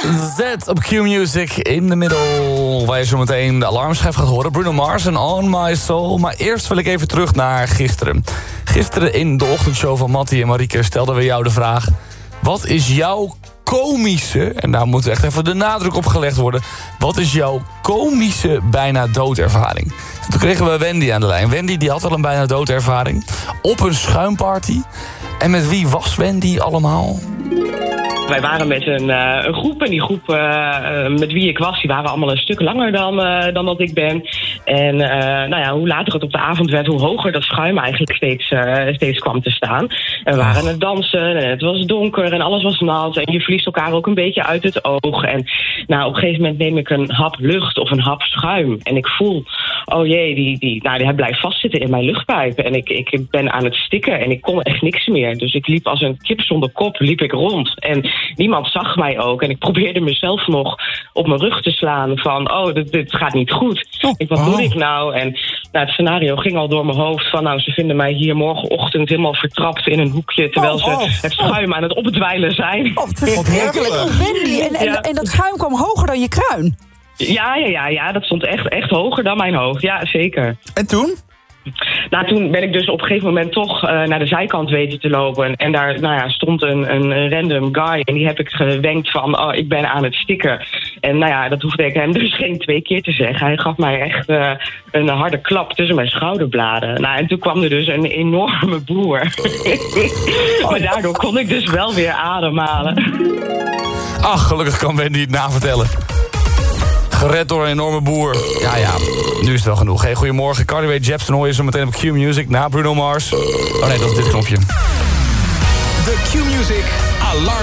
Z op Q-Music in de middel, waar je zo meteen de alarmschijf gaat horen. Bruno Mars en On My Soul. Maar eerst wil ik even terug naar gisteren. Gisteren in de ochtendshow van Mattie en Marieke stelden we jou de vraag: wat is jouw komische, en daar moet echt even de nadruk op gelegd worden, wat is jouw komische bijna doodervaring? Toen kregen we Wendy aan de lijn. Wendy die had al een bijna doodervaring op een schuimparty. En met wie was Wendy allemaal? Wij waren met een groep en die groep met wie ik was, die waren allemaal een stuk langer dan dat ik ben. En hoe later het op de avond werd, hoe hoger dat schuim eigenlijk steeds kwam te staan. En we waren aan het dansen en het was donker en alles was nat en je verliest elkaar ook een beetje uit het oog. En op een gegeven moment neem ik een hap lucht of een hap schuim en ik voel, oh jee, die blijft vastzitten in mijn luchtpijp. En ik ben aan het stikken en ik kon echt niks meer. Dus ik liep als een kip zonder kop, liep ik rond. En niemand zag mij ook. En ik probeerde mezelf nog op mijn rug te slaan van, dit gaat niet goed. Wat doe ik nou? En het scenario ging al door mijn hoofd van, ze vinden mij hier morgenochtend helemaal vertrapt in een hoekje, terwijl ze het schuim aan het opdwijlen zijn. Wat Wendy. En dat schuim kwam hoger dan je kruin? Ja, dat stond echt hoger dan mijn hoofd. Ja, zeker. En toen? Toen ben ik dus op een gegeven moment toch naar de zijkant weten te lopen. En daar stond een random guy. En die heb ik gewenkt van, ik ben aan het stikken. En dat hoefde ik hem dus geen 2 keer te zeggen. Hij gaf mij echt een harde klap tussen mijn schouderbladen. En toen kwam er dus een enorme boer. Maar daardoor kon ik dus wel weer ademhalen. Ach, gelukkig kan Wendy het navertellen. Gered door een enorme boer. Ja, nu is het wel genoeg. Hey, goedemorgen, Carly Rae Jepsen hoor je zo meteen op Q-Music na Bruno Mars. Oh nee, dat is dit knopje. De Q-Music Alarm.